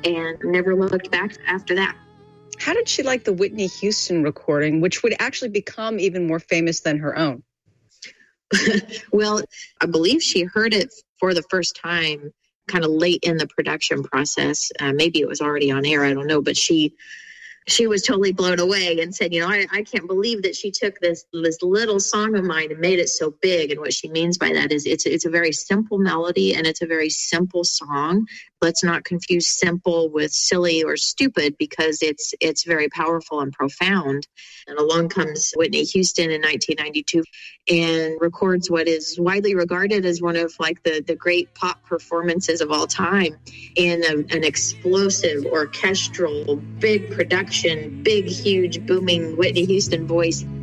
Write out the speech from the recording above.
and never looked back after that. How did she like the Whitney Houston recording, which would actually become even more famous than her own? Well, I believe she heard it for the first time kind of late in the production process. Maybe it was already on air, I don't know, but she was totally blown away and said, I can't believe that she took this little song of mine and made it so big. And what she means by that is it's a very simple melody and it's a very simple song. Let's not confuse simple with silly or stupid, because it's very powerful and profound. And along comes Whitney Houston in 1992 and records what is widely regarded as one of like the great pop performances of all time in an explosive orchestral, big production, big, huge, booming Whitney Houston voice.